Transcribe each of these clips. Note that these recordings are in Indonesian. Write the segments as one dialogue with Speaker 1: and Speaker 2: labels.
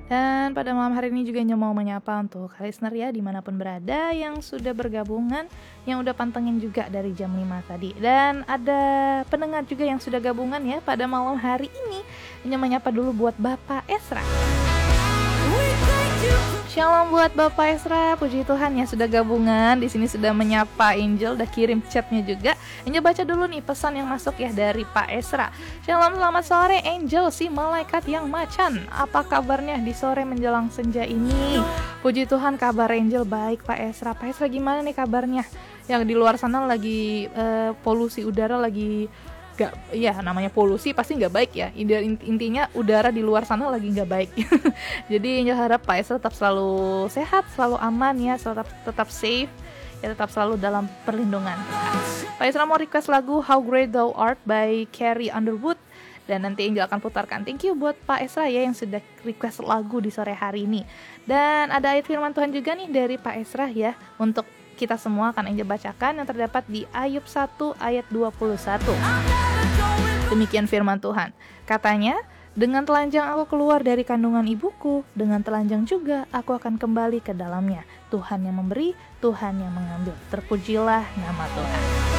Speaker 1: Dan pada malam hari ini juga Angel mau menyapa untuk listener ya dimanapun berada yang sudah bergabungan, yang udah pantengin juga dari jam 5 tadi. Dan ada pendengar juga yang sudah gabungan ya pada malam hari ini. Angel menyapa dulu buat Bapak Esra. Shalom buat Bapak Esra, puji Tuhan ya sudah gabungan. Di sini sudah menyapa Angel, udah kirim chatnya juga. Angel baca dulu nih pesan yang masuk ya dari Pak Esra. Shalom, selamat sore Angel, si malaikat yang macan. Apa kabarnya di sore menjelang senja ini? Puji Tuhan kabar Angel baik Pak Esra. Pak Esra gimana nih kabarnya? Yang di luar sana lagi polusi udara lagi gak, ya namanya polusi pasti nggak baik ya. Intinya udara di luar sana lagi nggak baik. Jadi Angel harap Pak Esra tetap selalu sehat, selalu aman ya, tetap safe ya, tetap selalu dalam perlindungan Tuhan. Pak Esra mau request lagu How Great Thou Art by Carrie Underwood, dan nanti Angel akan putarkan. Thank you buat Pak Esra ya yang sudah request lagu di sore hari ini. Dan ada ayat firman Tuhan juga nih dari Pak Esra ya untuk kita semua akan Angel bacakan yang terdapat di Ayub 1 ayat 21. Demikian firman Tuhan. Katanya, dengan telanjang aku keluar dari kandungan ibuku, dengan telanjang juga aku akan kembali ke dalamnya. Tuhan yang memberi, Tuhan yang mengambil. Terpujilah nama Tuhan.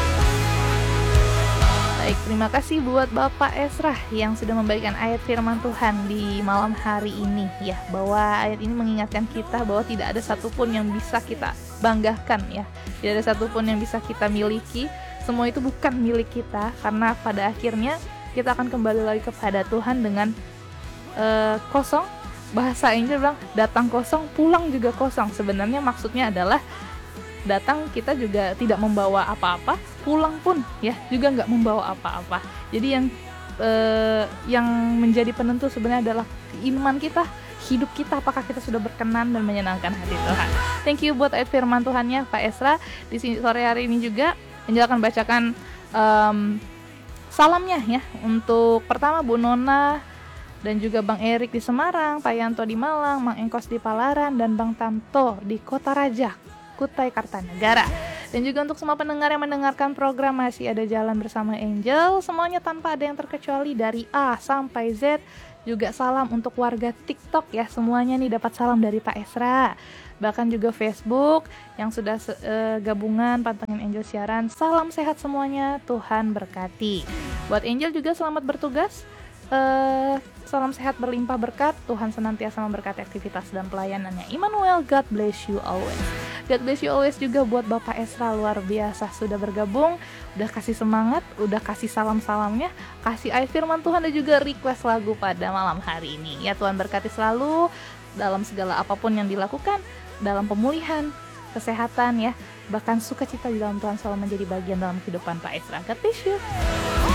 Speaker 1: Baik, terima kasih buat Bapak Esra yang sudah membagikan ayat firman Tuhan di malam hari ini ya, bahwa ayat ini mengingatkan kita bahwa tidak ada satupun yang bisa kita banggakan ya, tidak ada satupun yang bisa kita miliki. Semua itu bukan milik kita, karena pada akhirnya kita akan kembali lagi kepada Tuhan dengan kosong. Bahasa Angel bilang datang kosong, pulang juga kosong. Sebenarnya maksudnya adalah datang kita juga tidak membawa apa-apa, pulang pun ya juga nggak membawa apa-apa. Jadi yang menjadi penentu sebenarnya adalah iman kita, hidup kita, apakah kita sudah berkenan dan menyenangkan hati Tuhan. Thank you buat ayat firman Tuhannya Pak Esra. Di sini sore hari ini juga Angel akan bacakan salamnya ya. Untuk pertama Bu Nona dan juga Bang Erik di Semarang, Pak Yanto di Malang, Mang Engkos di Palaran, dan Bang Tanto di Kota Raja, Kutai Kartanegara. Dan juga untuk semua pendengar yang mendengarkan program Masih Ada Jalan Bersama Angel, semuanya tanpa ada yang terkecuali dari A sampai Z. Juga salam untuk warga TikTok ya, semuanya nih dapat salam dari Pak Esra. Bahkan juga Facebook yang sudah gabungan pantengin Angel siaran. Salam sehat semuanya, Tuhan berkati. Buat Angel juga selamat bertugas. Salam sehat berlimpah berkat. Tuhan senantiasa memberkati aktivitas dan pelayanannya. Immanuel, God bless you always. God bless you always juga buat Bapak Esra, luar biasa sudah bergabung, udah kasih semangat, udah kasih salam-salamnya, kasih ayat firman Tuhan, dan juga request lagu pada malam hari ini. Ya, Tuhan berkati selalu dalam segala apapun yang dilakukan, dalam pemulihan, kesehatan ya, bahkan sukacita di dalam Tuhan selalu menjadi bagian dalam kehidupan Pak Esra. God bless you.